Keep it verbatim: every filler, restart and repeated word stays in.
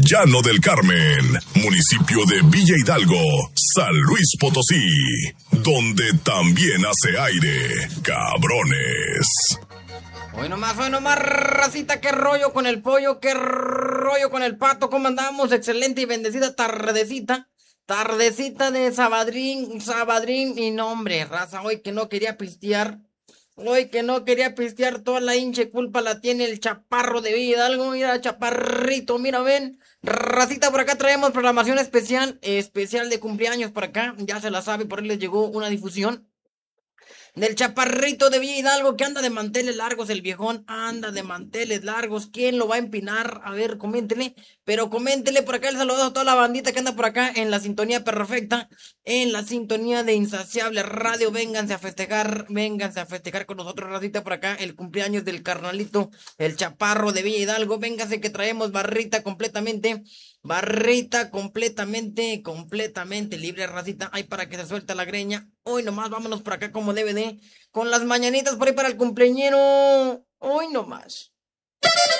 Llano del Carmen, municipio de Villa Hidalgo, San Luis Potosí, donde también hace aire, cabrones. Hoy nomás, hoy nomás, racita, qué rollo con el pollo, qué rollo con el pato, ¿cómo andamos? Excelente y bendecida tardecita, tardecita de sabadrín, sabadrín, y no hombre, raza, hoy que no quería pistear, hoy que no quería pistear, toda la hinche culpa la tiene el chaparro de Villa Hidalgo, mira, chaparrito, mira, ven, racita, por acá traemos programación especial, especial de cumpleaños por acá, ya se la sabe, por ahí les llegó una difusión del chaparrito de Villa Hidalgo que anda de manteles largos, el viejón anda de manteles largos. ¿Quién lo va a empinar? A ver, coméntele, pero coméntele por acá el saludo a toda la bandita que anda por acá en la sintonía perfecta, en la sintonía de Insaciable Radio. Vénganse a festejar, vénganse a festejar con nosotros, racita, por acá el cumpleaños del carnalito, el chaparro de Villa Hidalgo. Vénganse que traemos barrita completamente, barrita completamente, completamente libre, racita. Hay para que se suelta la greña. Hoy nomás, vámonos por acá como debe de, con las mañanitas por ahí para el cumpleañero. Hoy nomás.